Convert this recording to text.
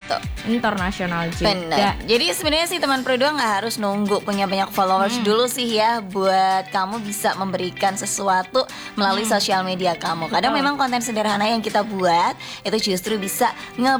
gitu. Internasional juga. Bener. Jadi sebenarnya sih teman Pro 2 nggak harus nunggu punya banyak followers dulu sih ya, buat kamu bisa memberikan sesuatu melalui sosial media kamu. Kadang memang konten sederhana yang kita buat itu justru bisa